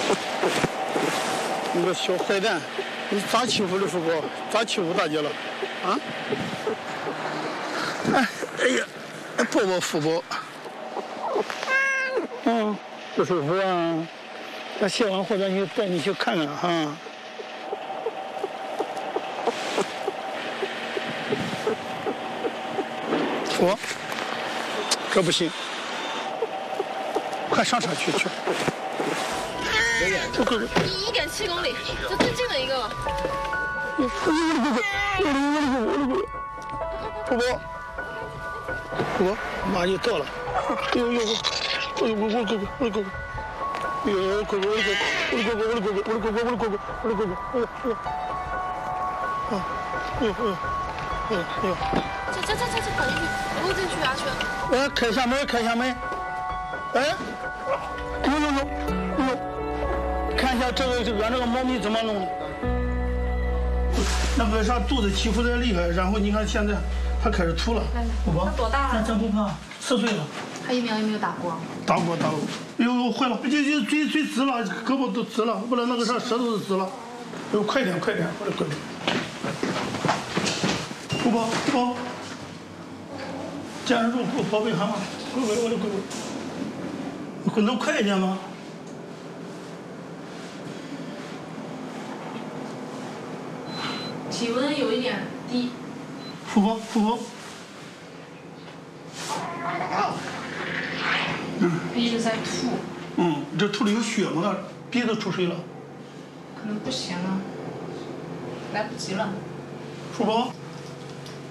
你个小坏蛋，你咋欺负刘富国？咋欺负大姐了？啊？哎呀，抱抱富国。不舒服啊？那卸完货咱就带你去看看哈。这不行，快上车去。 1.7公里，就最近的一个了。 我马上就到了。 这跑进去，不进去啊，去。 开下门。哎，看一下这个俺这个猫咪怎么弄的？那个啥肚子起伏的厉害，然后你看现在它开始吐了。 它多大了？ 咱不怕，4岁了。 它疫苗有没有打过？ 打过。哎呦，坏了，就嘴紫了，胳膊都紫了，不然那个啥舌头都紫了。快点，我的乖。宝，坚持住，宝贝喊嘛，乖，我的乖。你能快一点吗？ 体温有一点低。 富婆。 一直在吐。 这吐里有血吗？鼻子出水了。 可能不行了，来不及了。 富婆。